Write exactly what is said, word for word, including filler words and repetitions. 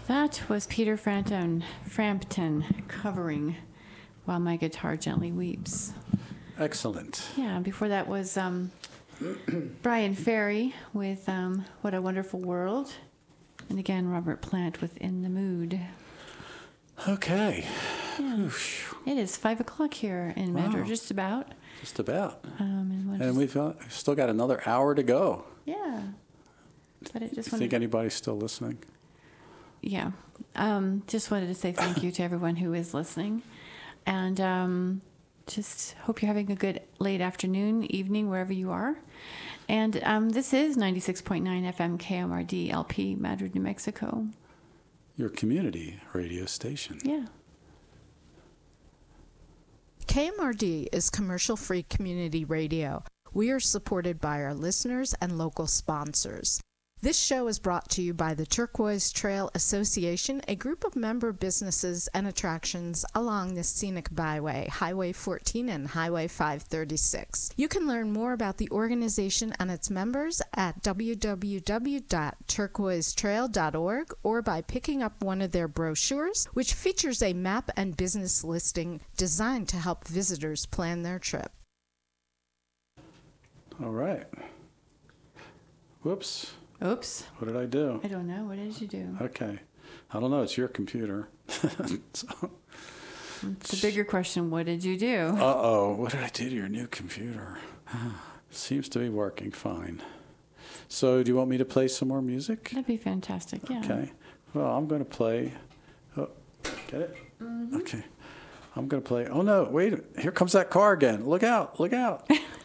That was Peter Frampton, Frampton covering While My Guitar Gently Weeps. Excellent. Yeah, before that was um, Brian Ferry with um, What a Wonderful World. And again, Robert Plant with In the Mood. Okay. Yeah. It is five o'clock here in Metro, Wow. just about. Just about. Um, and we'll And just- we've uh, still got another hour to go. Yeah. But I just You wanted think anybody's still listening? Yeah. Um, just wanted to say thank you to everyone who is listening. And um, just hope you're having a good late afternoon, evening, wherever you are. And um, this is ninety-six point nine F M K M R D L P, Madrid, New Mexico. Your community radio station. Yeah. K M R D is commercial-free community radio. We are supported by our listeners and local sponsors. This show is brought to you by the Turquoise Trail Association, a group of member businesses and attractions along the scenic byway, Highway fourteen and Highway five thirty-six. You can learn more about the organization and its members at w w w dot turquoise trail dot org or by picking up one of their brochures, which features a map and business listing designed to help visitors plan their trip. All right. Whoops. Oops. What did I do? I don't know. What did you do? Okay. I don't know. It's your computer. so, It's a bigger question. What did you do? uh-oh. What did I do to your new computer? Seems to be working fine. So do you want me to play some more music? That'd be fantastic. Yeah. Okay. Well, I'm going to play. Oh, get it? Mm-hmm. Okay. I'm going to play. Oh, no. Wait. Here comes that car again. Look out. Look out.